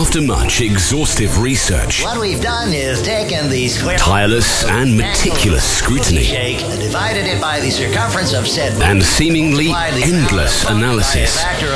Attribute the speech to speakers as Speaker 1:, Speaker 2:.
Speaker 1: After much exhaustive research,
Speaker 2: What we've done is taken the square
Speaker 1: tireless and meticulous scrutiny,
Speaker 2: shake, divided it by the circumference of said
Speaker 1: and seemingly endless analysis,